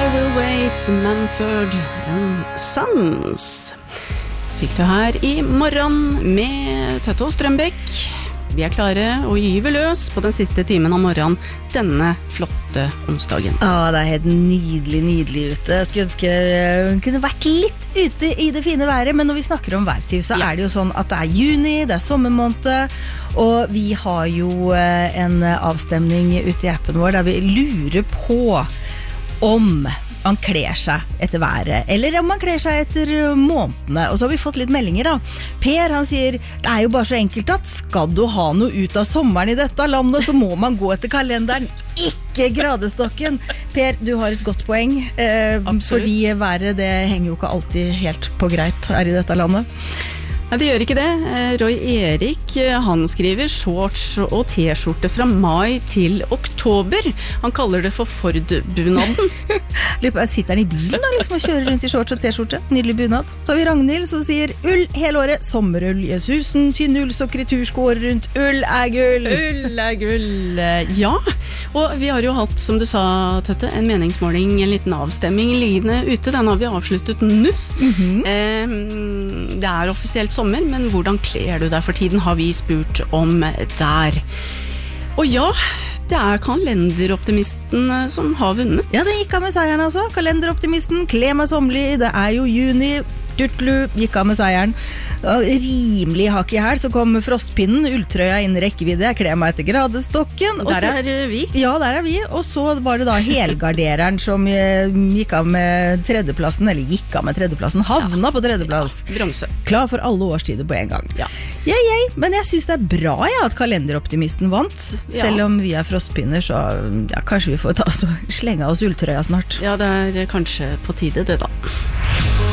Will Wait, Mumford & Sons. Fikk du her I morgen med Tøtte og Strømbekk. Vi klare å gyve løs på den siste timen av morgenen denne flotte onsdagen. Det helt nydelig ute. Jeg skulle ønske jeg kunne vært litt ute I det fine været, men når vi snakker om værstiv, så det jo sånn at det juni, det sommermåned, og vi har jo en avstemning ute I appen vår der vi lurer på om man kler seg etter været, eller om man kler seg etter månedene. Og så har vi fått litt meldinger da. Per, han sier, det jo bare så enkelt at skal du ha noe ut av sommeren I dette landet, så må man gå etter kalenderen, ikke gradestokken. Per, du har et godt poeng, fordi været det henger jo ikke alltid helt på greip her I dette landet. Nei, det gjør ikke det. Roy Erik, han skriver shorts og t-skjorte fra mai til oktober. Han kaller det for Ford-bunaden. Sitter han I bilen da, liksom, og kjører rundt I shorts og t-skjorte? Nydelig bunad. Så har vi Ragnhild som sier ull hele året, sommerull, jesusen, tynnullsokker I tursko året rundt, ull gull. Ull gull. Ja, og vi har jo hatt, som du sa, Tøtte, en meningsmåling, en liten avstemming liggende ute. Den har vi avsluttet nå. Det offisielt sommer, men hvordan kler du deg for tiden, har vi spurt om der. Og ja, det kalenderoptimisten som har vunnet. Ja, det gikk av med seieren altså. Kalenderoptimisten, kle meg sommerlig, det jo juni, Turtlu gikk av med seieren. Rimelig hakk I her, så kom frostpinnen, ulltrøya inn rekkevidde, jeg kler meg etter gradestokken. Der vi. Ja, der vi. Og så var det da helgardereren som gikk av med tredjeplassen, havna på tredjeplass. Bronse. Klar for alle årstider på en gang. Ja. Men jeg synes det bra at kalenderoptimisten vant. Selv om vi frostpinner, så kanskje vi får ta oss og slenge oss ulltrøya snart. Ja, det kanskje på tide det da.